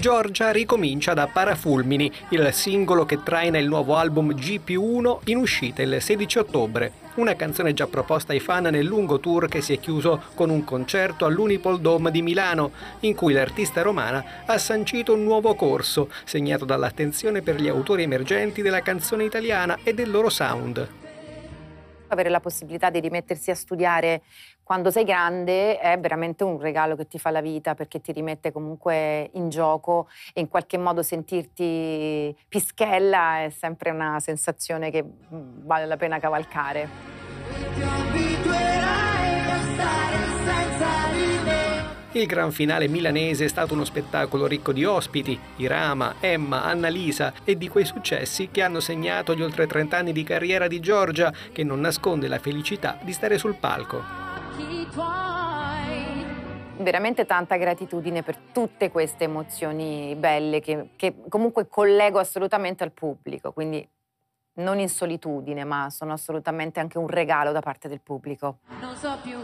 Giorgia ricomincia da Parafulmini, il singolo che traina il nuovo album G+1 in uscita il 16 ottobre. Una canzone già proposta ai fan nel lungo tour che si è chiuso con un concerto all'Unipol Dome di Milano, in cui l'artista romana ha sancito un nuovo corso, segnato dall'attenzione per gli autori emergenti della canzone italiana e del loro sound. Avere la possibilità di rimettersi a studiare quando sei grande è veramente un regalo che ti fa la vita, perché ti rimette comunque in gioco e in qualche modo sentirti pischella è sempre una sensazione che vale la pena cavalcare. Il gran finale milanese è stato uno spettacolo ricco di ospiti, Irama, Emma, Annalisa e di quei successi che hanno segnato gli oltre 30 anni di carriera di Giorgia, che non nasconde la felicità di stare sul palco. Veramente tanta gratitudine per tutte queste emozioni belle che comunque collego assolutamente al pubblico, quindi non in solitudine, ma sono assolutamente anche un regalo da parte del pubblico.